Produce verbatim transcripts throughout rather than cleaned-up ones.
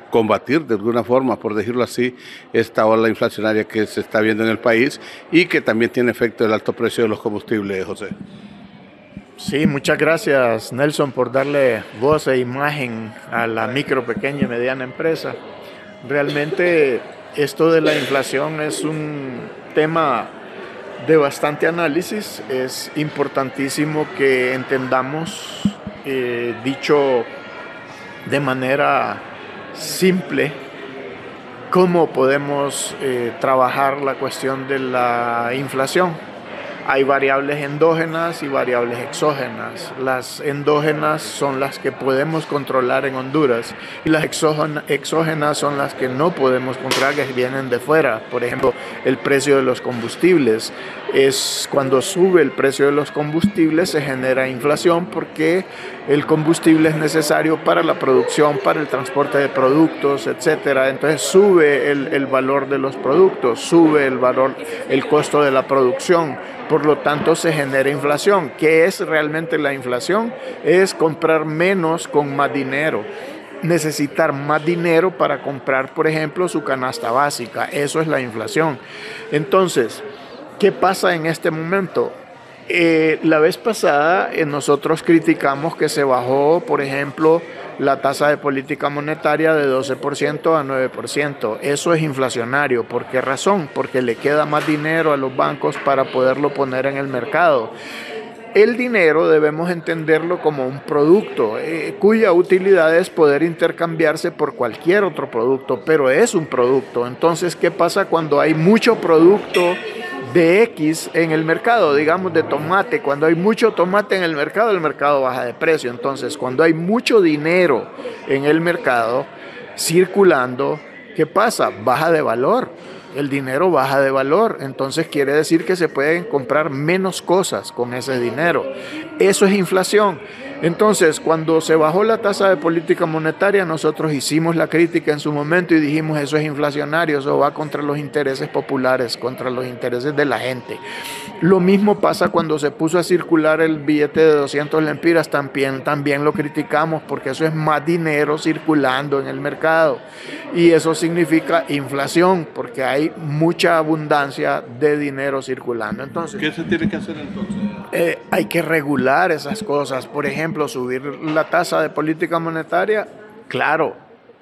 combatir de alguna forma, por decirlo así, esta ola inflacionaria que se está viendo en el país y que también tiene efecto el alto precio de los combustibles, José. Sí, muchas gracias, Nelson, por darle voz e imagen a la micro, pequeña y mediana empresa. Realmente esto de la inflación es un tema de bastante análisis. Es importantísimo que entendamos, eh, dicho de manera simple, cómo podemos eh, trabajar la cuestión de la inflación. Hay variables endógenas y variables exógenas. Las endógenas son las que podemos controlar en Honduras y las exógenas son las que no podemos controlar, que vienen de fuera. Por ejemplo, el precio de los combustibles. Es cuando sube el precio de los combustibles se genera inflación porque el combustible es necesario para la producción, para el transporte de productos, etcétera. Entonces sube el, el valor de los productos, sube el valor, el costo de la producción. Por lo tanto, se genera inflación. ¿Qué es realmente la inflación? Es comprar menos con más dinero. Necesitar más dinero para comprar, por ejemplo, su canasta básica. Eso es la inflación. Entonces, ¿qué pasa en este momento? Eh, la vez pasada eh, nosotros criticamos que se bajó, por ejemplo, la tasa de política monetaria de doce por ciento a nueve por ciento. Eso es inflacionario. ¿Por qué razón? Porque le queda más dinero a los bancos para poderlo poner en el mercado. El dinero debemos entenderlo como un producto eh, cuya utilidad es poder intercambiarse por cualquier otro producto, pero es un producto. Entonces, ¿qué pasa cuando hay mucho producto de X en el mercado, digamos de tomate? Cuando hay mucho tomate en el mercado, el mercado baja de precio. Entonces, cuando hay mucho dinero en el mercado circulando, ¿qué pasa? Baja de valor. El dinero baja de valor, entonces quiere decir que se pueden comprar menos cosas con ese dinero. Eso es inflación. Entonces, cuando se bajó la tasa de política monetaria, nosotros hicimos la crítica en su momento y dijimos eso es inflacionario, eso va contra los intereses populares, contra los intereses de la gente. Lo mismo pasa cuando se puso a circular el billete de doscientos lempiras, también, también lo criticamos porque eso es más dinero circulando en el mercado y eso significa inflación porque hay mucha abundancia de dinero circulando. Entonces, ¿qué se tiene que hacer entonces? Eh, hay que regular esas cosas. Por ejemplo, subir la tasa de política monetaria, claro,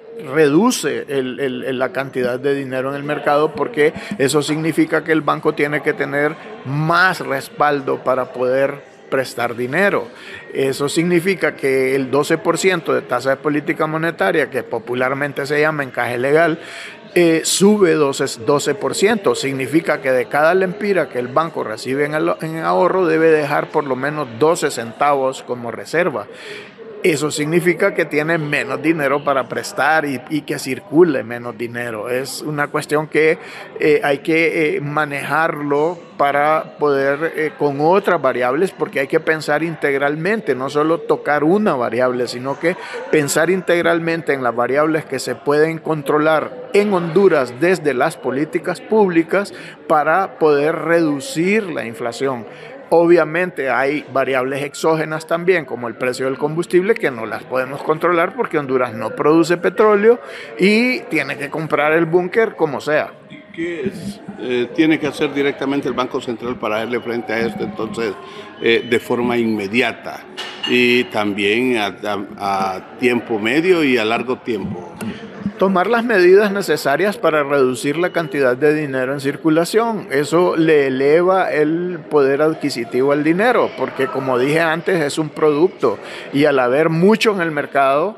reduce el, el, la cantidad de dinero en el mercado porque eso significa que el banco tiene que tener más respaldo para poder prestar dinero. Eso significa que el doce por ciento de tasa de política monetaria, que popularmente se llama encaje legal, Eh, sube doce por ciento. Significa que de cada lempira que el banco recibe en, el, en ahorro debe dejar por lo menos doce centavos como reserva. Eso significa que tiene menos dinero para prestar y, y que circule menos dinero. Es una cuestión que eh, hay que eh, manejarlo para poder eh, con otras variables, porque hay que pensar integralmente, no solo tocar una variable, sino que pensar integralmente en las variables que se pueden controlar en Honduras desde las políticas públicas para poder reducir la inflación. Obviamente hay variables exógenas también, como el precio del combustible, que no las podemos controlar porque Honduras no produce petróleo y tiene que comprar el búnker como sea. ¿Qué es, eh, tiene que hacer directamente el Banco Central para darle frente a esto entonces eh, de forma inmediata y también a, a, a tiempo medio y a largo tiempo? Tomar las medidas necesarias para reducir la cantidad de dinero en circulación. Eso le eleva el poder adquisitivo al dinero, porque como dije antes, es un producto y al haber mucho en el mercado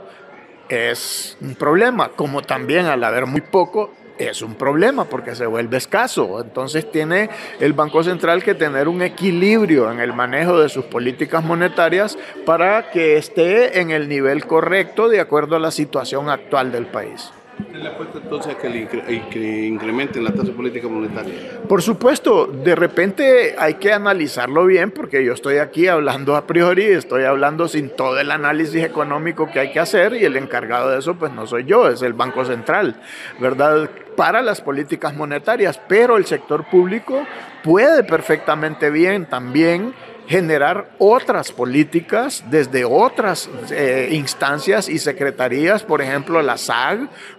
es un problema, como también al haber muy poco es un problema porque se vuelve escaso. Entonces tiene el Banco Central que tener un equilibrio en el manejo de sus políticas monetarias para que esté en el nivel correcto de acuerdo a la situación actual del país. ¿Usted le apuesta entonces a que, le incre- que incrementen la tasa de política monetaria? Por supuesto, de repente hay que analizarlo bien porque yo estoy aquí hablando a priori, estoy hablando sin todo el análisis económico que hay que hacer y el encargado de eso pues no soy yo, es el Banco Central, ¿verdad? Para las políticas monetarias, pero el sector público puede perfectamente bien también generar otras políticas desde otras eh, instancias y secretarías, por ejemplo la S A G,